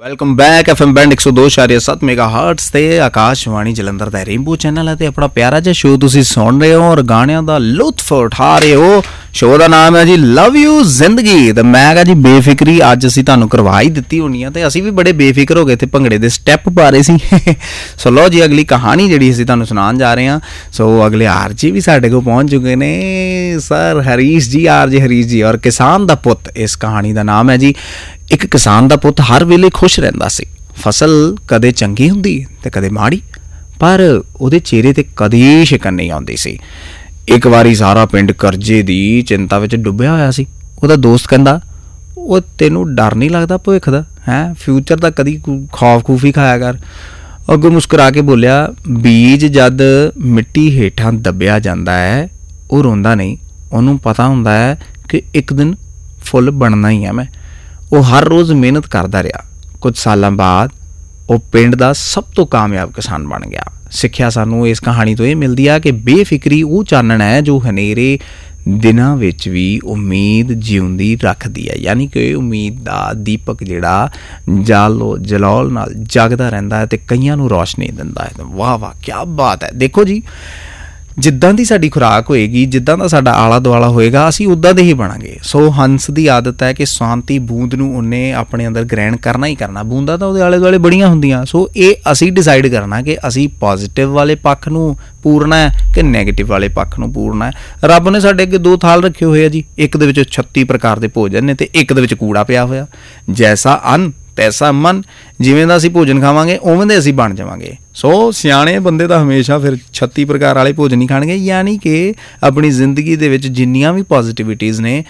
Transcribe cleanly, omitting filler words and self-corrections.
Welcome back FM band 102.7 ਮੈਗਾਹਰਟਜ਼ ਤੇ ਆਕਾਸ਼ਵਾਣੀ ਜਲੰਧਰ ਦਾ rainbow channel ਹੈ ਤੇ ਆਪਣਾ ਪਿਆਰਾ ਜਿਹਾ ਸ਼ੋਅ ਤੁਸੀਂ ਸੁਣ ਰਹੇ ਹੋ ਔਰ ਗਾਣਿਆਂ ਦਾ ਲੁਤਫ ਉਠਾ ਰਹੇ ਹੋ। ਸ਼ੋਅ ਦਾ ਨਾਮ ਹੈ ਜੀ ਲਵ ਯੂ ਜ਼ਿੰਦਗੀ ਤੇ ਮੈਂ ਕਿਹਾ ਜੀ ਬੇਫਿਕਰੀ ਅੱਜ ਅਸੀਂ ਤੁਹਾਨੂੰ ਕਰਵਾ ਹੀ ਦਿੱਤੀ ਹੋਣੀ ਆ ਤੇ ਅਸੀਂ ਵੀ ਬੜੇ ਬੇਫਿਕਰ ਹੋ ਗਏ ਤੇ ਭੰਗੜੇ ਦੇ ਸਟੈਪ ਪਾ ਰਹੇ ਸੀ। ਸੋ ਲਓ ਜੀ ਅਗਲੀ ਕਹਾਣੀ ਜਿਹੜੀ ਅਸੀਂ ਤੁਹਾਨੂੰ ਸੁਣਾਉਣ ਜਾ ਰਹੇ ਹਾਂ। ਸੋ ਅਗਲੇ ਆਰਜੀ ਵੀ ਸਾਡੇ ਕੋਲ ਪਹੁੰਚ ਚੁੱਕੇ ਨੇ ਸਰ ਹਰੀਸ਼ ਜੀ, ਆਰਜੀ ਹਰੀਸ਼ ਜੀ। ਔਰ ਕਿਸਾਨ ਦਾ ਪੁੱਤ ਇਸ ਕਹਾਣੀ ਦਾ ਨਾਮ ਹੈ ਜੀ। ਇੱਕ ਕਿਸਾਨ ਦਾ ਪੁੱਤ ਹਰ ਵੇਲੇ ਖੁਸ਼ ਰਹਿੰਦਾ ਸੀ। ਫਸਲ ਕਦੇ ਚੰਗੀ ਹੁੰਦੀ ਤੇ ਕਦੇ ਮਾੜੀ, ਪਰ ਉਹਦੇ ਚਿਹਰੇ ਤੇ ਕਦੇ ਸ਼ਿਕਨ ਨਹੀਂ ਆਉਂਦੀ ਸੀ। ਇੱਕ ਵਾਰੀ ਸਾਰਾ ਪਿੰਡ ਕਰਜ਼ੇ ਦੀ ਚਿੰਤਾ ਵਿੱਚ ਡੁੱਬਿਆ ਹੋਇਆ ਸੀ। ਉਹਦਾ ਦੋਸਤ ਕਹਿੰਦਾ, ਉਹ ਤੈਨੂੰ ਡਰ ਨਹੀਂ ਲੱਗਦਾ ਭਵਿੱਖ ਦਾ? ਫਿਊਚਰ ਦਾ ਕਦੀ ਖੌਫ ਖੂਫੀ ਖਾਇਆ ਕਰ। ਅੱਗੋਂ ਮੁਸਕਰਾ ਕੇ ਬੋਲਿਆ, ਬੀਜ ਜਦ ਮਿੱਟੀ ਹੇਠਾਂ ਦੱਬਿਆ ਜਾਂਦਾ ਹੈ ਉਹ ਰੋਂਦਾ ਨਹੀਂ, ਉਹਨੂੰ ਪਤਾ ਹੁੰਦਾ ਹੈ ਕਿ ਇੱਕ ਦਿਨ ਫੁੱਲ ਬਣਨਾ ਹੀ ਹੈ। ਮੈਂ ਉਹ ਹਰ ਰੋਜ਼ ਮਿਹਨਤ ਕਰਦਾ ਰਿਹਾ। ਕੁਝ ਸਾਲਾਂ ਬਾਅਦ ਉਹ ਪਿੰਡ ਦਾ ਸਭ ਤੋਂ ਕਾਮਯਾਬ ਕਿਸਾਨ ਬਣ ਗਿਆ। ਸਿੱਖਿਆ ਸਾਨੂੰ ਇਸ ਕਹਾਣੀ ਤੋਂ ਇਹ ਮਿਲਦੀ ਆ ਕਿ ਬੇਫਿਕਰੀ ਉਹ ਚਾਨਣ ਹੈ ਜੋ ਹਨੇਰੇ ਦਿਨਾਂ ਵਿੱਚ ਵੀ ਉਮੀਦ ਜਿਉਂਦੀ ਰੱਖਦੀ ਹੈ। ਯਾਨੀ ਕਿ ਉਮੀਦ ਦਾ ਦੀਪਕ ਜਿਹੜਾ ਜਲਾਲ ਨਾਲ ਜਗਦਾ ਰਹਿੰਦਾ ਹੈ ਤੇ ਕਈਆਂ ਨੂੰ ਰੌਸ਼ਨੀ ਦਿੰਦਾ ਹੈ। ਵਾਹ ਵਾਹ, ਕਿਆ ਬਾਤ ਹੈ। ਦੇਖੋ ਜੀ, ਜਿੱਦਾਂ ਦੀ ਸਾਡੀ ਖੁਰਾਕ ਹੋਏਗੀ, ਜਿੱਦਾਂ ਦਾ ਸਾਡਾ ਆਲਾ ਦੁਆਲਾ ਹੋਏਗਾ, ਅਸੀਂ ਉੱਦਾਂ ਦੇ ਹੀ ਬਣਾਂਗੇ। ਸੋ ਹੰਸ ਦੀ ਆਦਤ ਹੈ ਕਿ ਸ਼ਾਂਤੀ ਬੂੰਦ ਨੂੰ ਉਹਨੇ ਆਪਣੇ ਅੰਦਰ ਗ੍ਰਹਿਣ ਕਰਨਾ ਹੀ ਕਰਨਾ। ਬੂੰਦਾਂ ਤਾਂ ਉਹਦੇ ਆਲੇ ਦੁਆਲੇ ਬੜੀਆਂ ਹੁੰਦੀਆਂ। ਸੋ ਇਹ ਅਸੀਂ ਡਿਸਾਈਡ ਕਰਨਾ ਕਿ ਅਸੀਂ ਪੋਜ਼ੀਟਿਵ ਵਾਲੇ ਪੱਖ ਨੂੰ ਪੂਰਨਾ ਹੈ ਕਿ ਨੈਗੇਟਿਵ ਵਾਲੇ ਪੱਖ ਨੂੰ ਪੂਰਨਾ ਹੈ। ਰੱਬ ਨੇ ਸਾਡੇ ਅੱਗੇ 2 ਥਾਲ ਰੱਖੇ ਹੋਏ ਆ ਜੀ। ਇੱਕ ਦੇ ਵਿੱਚ 36 ਪ੍ਰਕਾਰ ਦੇ ਭੋਜਨ ਨੇ ਤੇ ਇੱਕ ਦੇ ਵਿੱਚ ਕੂੜਾ ਪਿਆ ਹੋਇਆ। ਜੈਸਾ ਅੰਨ ਤੈਸਾ ਮਨ। ਜਿਵੇਂ ਦਾ ਅਸੀਂ ਭੋਜਨ ਖਾਵਾਂਗੇ ਉਵੇਂ ਦੇ ਅਸੀਂ ਬਣ ਜਾਵਾਂਗੇ। ਸੋ ਸਿਆਣੇ ਬੰਦੇ ਤਾਂ ਹਮੇਸ਼ਾ ਫਿਰ 36 ਪ੍ਰਕਾਰ ਵਾਲੇ ਭੋਜਨ ਹੀ ਖਾਣਗੇ। ਯਾਨੀ ਕਿ ਆਪਣੀ ਜ਼ਿੰਦਗੀ ਦੇ ਵਿੱਚ ਜਿੰਨੀਆਂ ਵੀ ਪੋਜ਼ੀਟਿਵਿਟੀਜ਼ ਨੇ